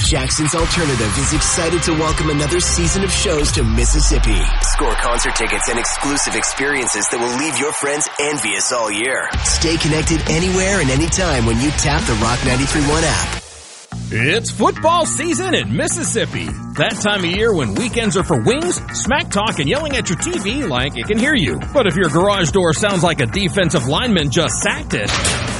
Jackson's Alternative is excited to welcome another season of shows to Mississippi. Score concert tickets and exclusive experiences that will leave your friends envious all year. Stay connected anywhere and anytime when you tap the Rock 93.1 app. It's football season in Mississippi. That time of year when weekends are for wings, smack talk, and yelling at your TV like it can hear you. But if your garage door sounds like a defensive lineman just sacked it,